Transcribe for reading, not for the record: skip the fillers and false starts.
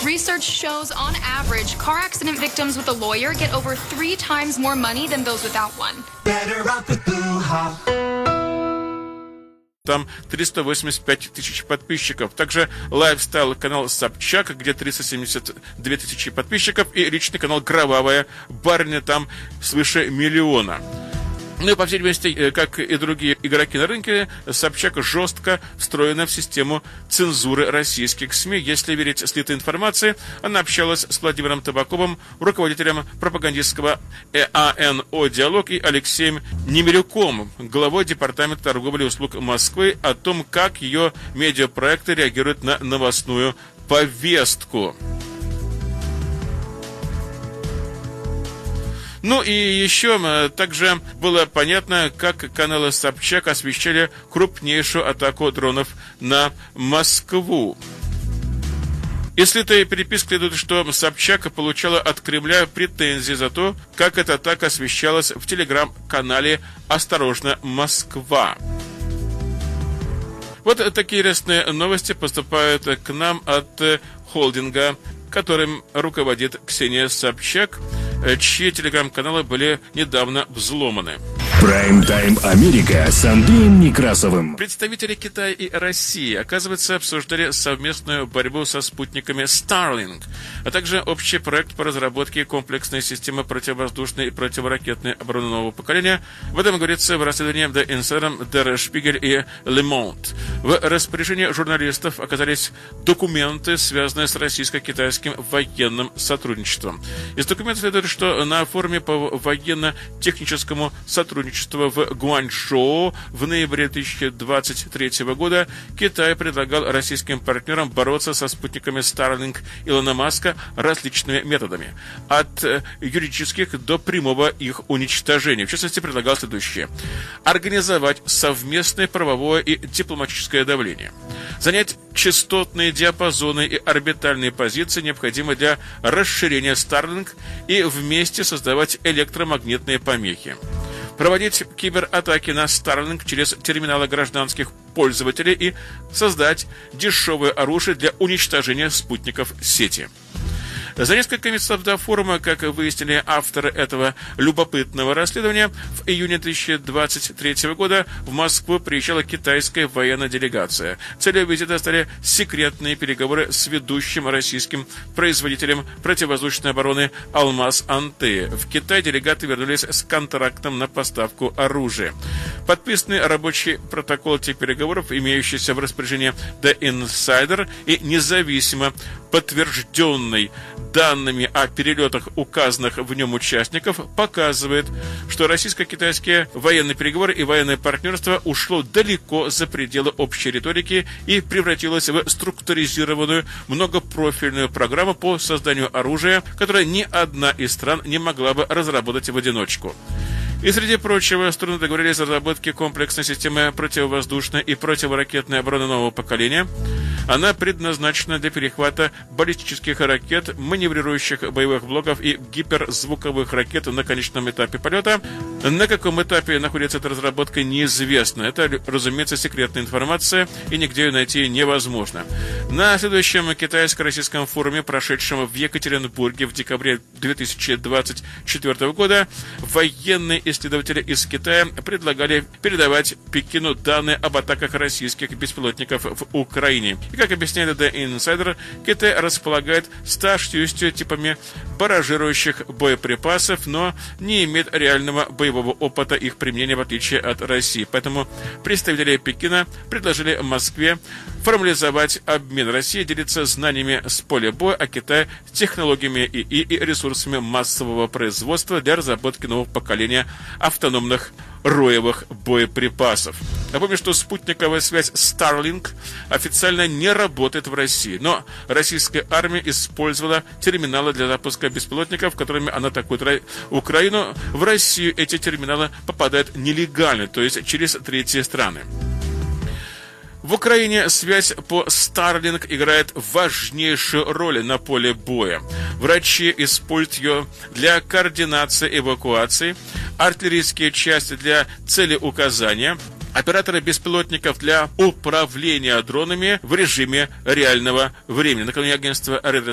Research shows, on average, car accident victims with a lawyer get over 3 times more money than those without one. Better off with Boohah. Там 385 тысяч подписчиков. Также лайфстайл-канал Собчак, где 372 тысячи подписчиков, и личный канал Кровавая Барыня, там свыше 1 миллиона. Ну и, по всей видимости, как и другие игроки на рынке, Собчак жестко встроена в систему цензуры российских СМИ. Если верить слитой информации, она общалась с Владимиром Табаковым, руководителем пропагандистского АНО «Диалог», и Алексеем Немирюком, главой Департамента торговли и услуг Москвы, о том, как ее медиапроекты реагируют на новостную повестку. Ну и еще также было понятно, как каналы Собчак освещали крупнейшую атаку дронов на Москву. Из слитой переписки следует, что Собчак получала от Кремля претензии за то, как эта атака освещалась в телеграм-канале «Осторожно, Москва». Вот такие интересные новости поступают к нам от холдинга, которым руководит Ксения Собчак, чьи телеграм-каналы были недавно взломаны. Прайм-тайм Америка с Андреем Некрасовым. Представители Китая и России, оказывается, обсуждали совместную борьбу со спутниками Starlink, а также общий проект по разработке комплексной системы противовоздушной и противоракетной обороны нового поколения. В этом говорится в расследовании The Insider, Der Spiegel и Le Monde. В распоряжении журналистов оказались документы, связанные с российско-китайским военным сотрудничеством. Из документов следует, что на форуме по военно-техническому сотрудничеству в Гуанчжоу в ноябре 2023 года Китай предлагал российским партнерам бороться со спутниками Starlink Илона Маска различными методами, от юридических до прямого их уничтожения. В частности, предлагал следующее: организовать совместное правовое и дипломатическое давление, занять частотные диапазоны и орбитальные позиции, необходимые для расширения Starlink, и вместе создавать электромагнитные помехи, проводить кибератаки на Starlink через терминалы гражданских пользователей и создать дешевое оружие для уничтожения спутников сети. За несколько месяцев до форума, как выяснили авторы этого любопытного расследования, в июне 2023 года в Москву приезжала китайская военная делегация. Целью визита стали секретные переговоры с ведущим российским производителем противовоздушной обороны «Алмаз-Антея». В Китай делегаты вернулись с контрактом на поставку оружия. Подписанный рабочий протокол этих переговоров, имеющийся в распоряжении The Insider и независимо подтвержденный данными о перелетах указанных в нем участников, показывает, что российско-китайские военные переговоры и военное партнерство ушло далеко за пределы общей риторики и превратилось в структуризированную многопрофильную программу по созданию оружия, которое ни одна из стран не могла бы разработать в одиночку. И, среди прочего, стороны договорились о разработке комплексной системы противовоздушной и противоракетной обороны нового поколения. Она предназначена для перехвата баллистических ракет, маневрирующих боевых блоков и гиперзвуковых ракет на конечном этапе полета. На каком этапе находится эта разработка, неизвестно. Это, разумеется, секретная информация, и нигде ее найти невозможно. На следующем китайско-российском форуме, прошедшем в Екатеринбурге в декабре 2024 года, военные исследователи из Китая предлагали передавать Пекину данные об атаках российских беспилотников в Украине. И, как объясняет The Insider, Китай располагает 160 типами барражирующих боеприпасов, но не имеет реального боевого опыта их применения, в отличие от России. Поэтому представители Пекина предложили Москве формализовать обмен. России делиться знаниями с поля боя, а Китай – технологиями ИИ и ресурсами массового производства для разработки нового поколения автономных роевых боеприпасов. Напомню, что спутниковая связь Starlink официально не работает в России, но российская армия использовала терминалы для запуска беспилотников, которыми она атакует Украину. В Россию эти терминалы попадают нелегально, то есть через третьи страны. В Украине связь по Starlink играет важнейшую роль на поле боя. Врачи используют ее для координации эвакуации, артиллерийские части для целеуказания, операторы беспилотников для управления дронами в режиме реального времени. Накануне агентство Reuters